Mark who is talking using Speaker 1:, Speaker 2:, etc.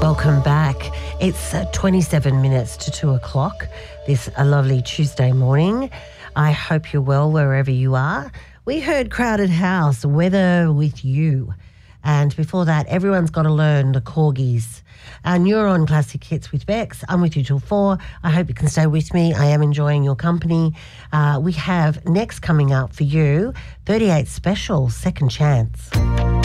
Speaker 1: Welcome back. It's 27 minutes to 2 o'clock this lovely Tuesday morning. I hope you're well wherever you are. We heard Crowded House, Weather With You. And before that, Everyone's Gotta Learn, the Corgis. And you're on Classic Hits with Bex. I'm with you till 4. I hope you can stay with me. I am enjoying your company. We have next coming up for you, 38 Special, Second Chance.